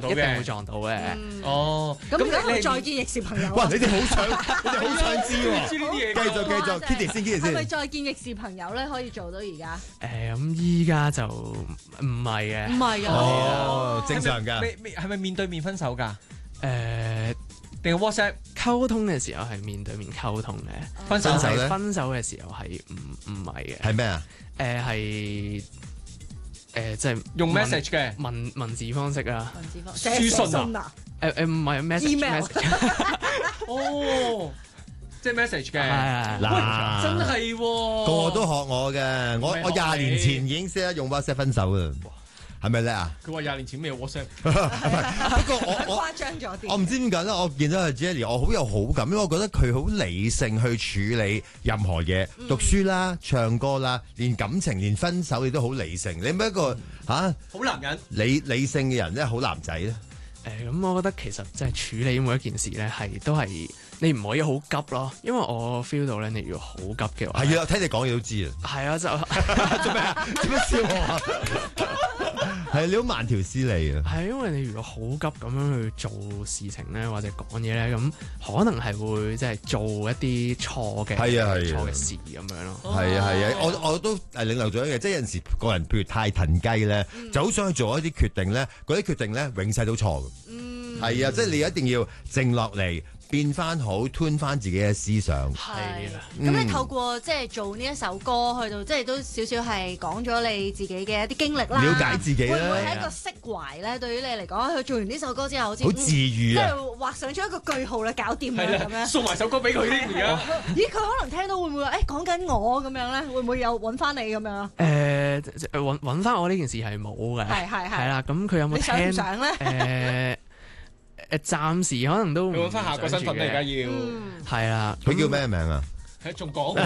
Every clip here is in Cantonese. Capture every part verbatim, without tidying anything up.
到嘅， 一定會撞到嘅。 哦， 咁而家你佢再見亦是朋友啊。 哇！你哋好想，你哋好想知喎。 知呢啲嘢繼續繼續，Kitty 先，Kitty 係咪先。 再見亦是朋友咧？可以做到而家？ 誒咁依家就唔係嘅。 唔係㗎。 哦，正常㗎。 係咪係咪面對面分手㗎？ 誒定係 WhatsApp 溝通嘅時候係面對面溝通嘅， 分手分手咧但係分手嘅時候係唔唔係嘅。 係咩啊？ 誒係誒即係用文 message 嘅文文字方式啊。 文字方書信啊啊。 誒誒唔係 message Email message 哦，即係 message 嘅。 係嗱， 真係喎， 個個都學我嘅，我我廿年前已經識得用 WhatsApp 分手啦，係咪叻啊？ 佢話廿年前咩 WhatsApp？ 不過我我誇張咗啲。 我唔知點解咧，我見到阿 Jelly，我好有好感，因為我覺得佢好理性去處理任何嘢，讀書啦、唱歌啦，連感情、連分手你都好理性。你咪一個嚇好男人。 理理性嘅人咧，好男仔咧。 誒咁，我覺得其實即係處理每一件事咧，係都係你唔可以好急咯，因為我 feel 到咧，你如果好急嘅話， 係啊，聽你講嘢都知啊。 係啊，就做咩啊？做咩笑我啊？係你好慢條斯理啊！ 係因為你如果好急咁樣去做事情咧，或者講嘢咧，咁可能係會即係做一啲錯嘅係啊係啊錯嘅事咁樣咯。 係啊係啊，我我都誒領略咗嘅，即係有陣時個人譬如太騰雞咧，就好想去做一啲決定咧，嗰啲決定咧永世都錯嘅。 嗯， 係啊，即係你一定要靜落嚟，變翻好，吞翻自己嘅思想。 係啦咁你透過即係做呢一首歌，去到即係都少少係講咗你自己嘅一啲經歷啦， 了解自己啦會唔會係一個釋懷咧？對於你嚟講，佢做完呢首歌之後，好似好治愈啊！ 即係畫上咗一個句號啦，搞掂啦係咁樣。 啦，送埋首歌俾佢添而家。 咦，佢可能聽到會唔會話誒講緊我咁樣咧？會唔會有揾翻你咁樣啊？ 誒揾揾翻我呢件事係冇嘅， 係係係係啦。咁佢有冇你想唔聽？ 想咧？ 誒誒，暫時可能都佢揾翻下個身份啦，而家要嗯， 係啦。 佢叫咩名啊？ 係仲講。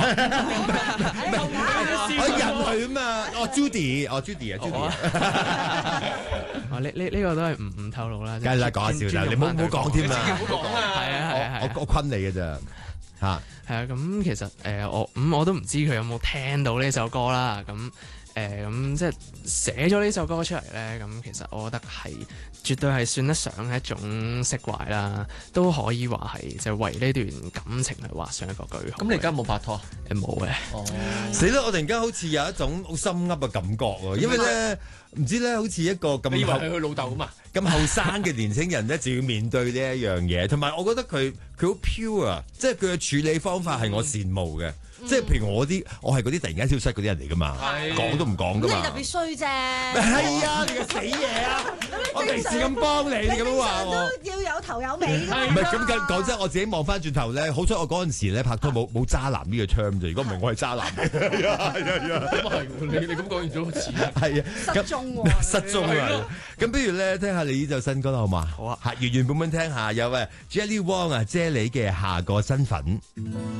我人佢啊嘛，哦 Judy，哦 Judy 啊 Judy 啊， 哦，呢呢呢個都係唔唔透露啦。 梗係啦，講下笑啦，你唔好唔好講添啊！ 唔好講啊！ 係啊係啊係啊。 我我昆你嘅咋嚇？ 係啊，咁其實誒、呃、我咁、嗯、我都唔知佢有冇聽到呢首歌啦，咁誒咁即係寫咗呢首歌出嚟咧，咁其實我覺得係絕對係算得上係一種釋懷啦，都可以話係就為呢段感情去畫上一個句號。 咁你而家冇拍拖？ 誒冇嘅。 哦， 死啦！我突然間好似有一種好心噏嘅感覺喎，因為咧唔知咧，好似一個咁後你以為係佢老豆啊嘛？ 咁後生嘅年青人咧，就要面對呢一樣嘢，同埋我覺得佢佢好 pure 啊，即係佢嘅處理方法係我羨慕嘅。即係譬如我啲，我係嗰啲突然間消失嗰啲人嚟噶嘛， 係講都唔講噶嘛。 咁你特別衰啫。 係啊，你個死嘢啊！我平時咁幫你，你咁樣話我。 都要有頭有尾㗎嘛。 唔係咁講講真，我自己望翻轉頭咧，好彩我嗰陣時咧拍拖冇冇渣男呢個 term 啫。如果唔係，我係渣男。係啊係啊。 咁啊係喎，你你咁講完咗好似啊。 係啊， 失蹤喎。 失蹤啊！咁不如咧聽下你呢首新歌啦，好嘛？ 好啊。 係原原本本聽下，有誒 Jelly Wong 啊，啫喱嘅下個身份。